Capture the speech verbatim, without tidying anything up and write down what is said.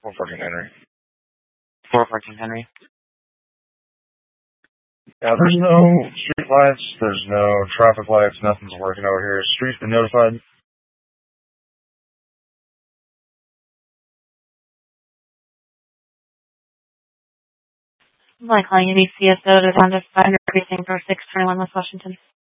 four fourteen Henry. four fourteen Henry. Yeah, there's no street lights, there's no traffic lights, nothing's working over here. Street's been notified. I'm calling you B C S O to Honda five hundred precinct for six twenty-one West Washington.